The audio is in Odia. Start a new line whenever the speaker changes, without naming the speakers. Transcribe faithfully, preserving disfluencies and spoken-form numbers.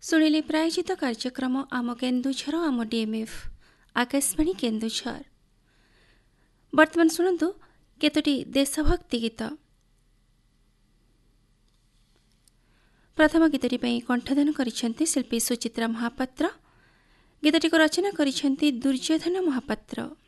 ଶୁଣିଲେ ପ୍ରାୟୋଜିତ କାର୍ଯ୍ୟକ୍ରମ ଆମ କେନ୍ଦୁଝର ଆମ ଡିଏମ୍ଏଫ୍ ଆକାଶବାଣୀ କେନ୍ଦୁଝର। ବର୍ତ୍ତମାନ ଶୁଣନ୍ତୁ କେତୋଟି ଦେଶଭକ୍ତି ଗୀତ। ପ୍ରଥମ ଗୀତଟି ପାଇଁ କଣ୍ଠଦାନ କରିଛନ୍ତି ଶିଳ୍ପୀ ସୁଚିତ୍ରା ମହାପାତ୍ର। ଗୀତଟିକୁ ରଚନା କରିଛନ୍ତି ଦୁର୍ଯ୍ୟୋଧନ ମହାପାତ୍ର।